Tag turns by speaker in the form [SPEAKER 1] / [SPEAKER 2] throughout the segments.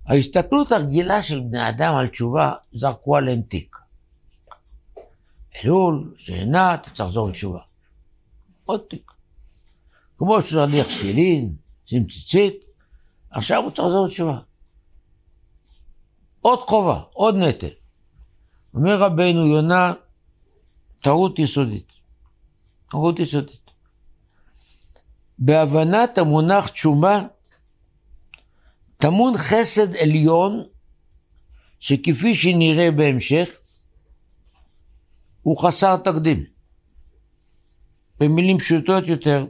[SPEAKER 1] ההסתכלות הרגילה של בני אדם על תשובה, זרקו עליהם תיק. אלול, שאינה, אתה צריך לחזור לתשובה. עוד תיק. כמו שהוא צריך תפילין, שים ציצית, עכשיו הוא צריך לחזור לתשובה. עוד חובה, עוד נטל. אומר רבינו יונה, טעות יסודית. טעות יסודית. בהבנת המונח תשובה, טמון חסד עליון, שכפי שנראה בהמשך, הוא חסר תקדים. במילים פשוטות יותר,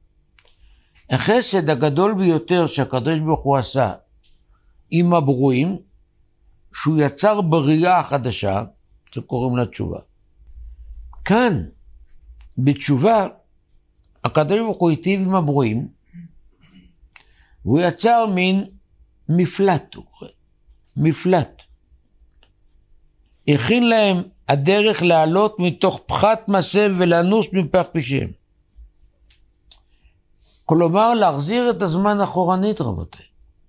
[SPEAKER 1] החסד הגדול ביותר שהקדוש ברוך הוא עשה עם הברואים, שהוא יצר בריאה החדשה, שקוראים לה תשובה. כאן, בתשובה, הקדוש ברוך הוא היטיב עם הברואים, והוא יצר מין מפלט. מפלט. הכין להם הדרך לעלות מתוך פחת מסם ולנוס מפח פישיהם. כלומר, להחזיר את הזמן אחורנית, רבותיי.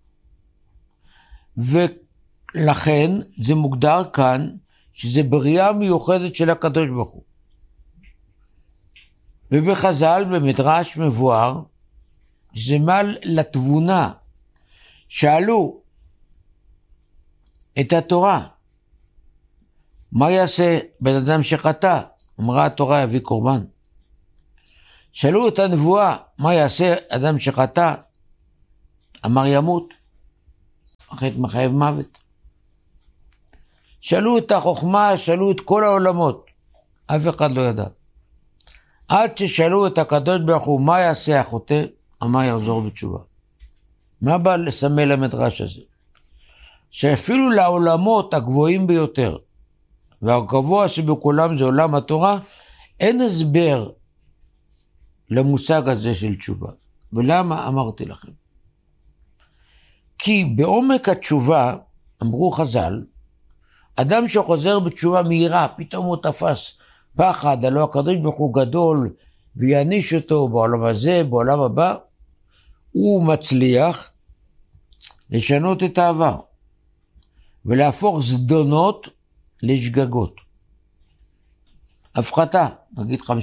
[SPEAKER 1] ולכן זה מוגדר כאן שזה בריאה מיוחדת של הקדוש ברוך הוא. ובחז"ל במדרש מבואר שזה מה לתבונה. שאלו את התורה, מה יעשה בן אדם שחטא? אמרה התורה יביא קורבן. שאלו את הנבואה, מה יעשה אדם שחטא? אמר ימות. החטא מחייב מוות. שאלו את החוכמה, שאלו את כל העולמות. אף אחד לא ידע. עד ששאלו את הקדוש ברוך הוא, מה יעשה החוטא? אמר יחזור בתשובה. מה בא לסמל המדרש הזה? שאפילו לעולמות הגבוהים ביותר, והגבוה שבכולם זה עולם התורה, אין הסבר למושג הזה של תשובה. ולמה? אמרתי לכם. כי בעומק התשובה, אמרו חז"ל, אדם שחוזר בתשובה מהירה, פתאום הוא תפס פחד, הלא הקדוש ברוך הוא גדול, ויעניש אותו בעולם הזה, בעולם הבא, הוא מצליח לשנות את העבר, ולהפוך זדונות לשגגות. הפחתה, נגיד 50%.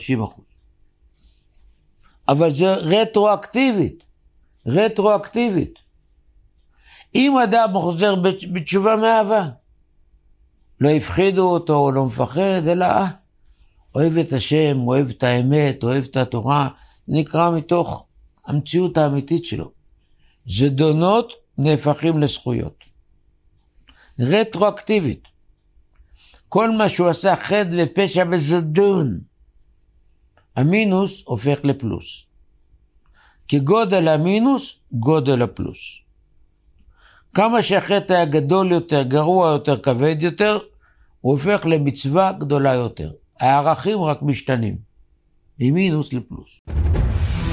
[SPEAKER 1] אבל זה רטרואקטיבית, רטרואקטיבית. אם אדם חוזר בתשובה מאהבה, לא הפחידו אותו, לא מפחד, אלא אוהב את השם, אוהב את האמת, אוהב את התורה, נקרא מתוך המציאות האמיתית שלו. זדונות נהפכים לזכויות. רטרואקטיבית. כל מה שהוא עשה חטא ופשע וזדון, המינוס הופך לפלוס. כגודל המינוס, גודל הפלוס. כמה שהחטא היה גדול יותר, גרוע יותר, כבד יותר, הוא הופך למצווה גדולה יותר. הערכים רק משתנים. ממינוס לפלוס.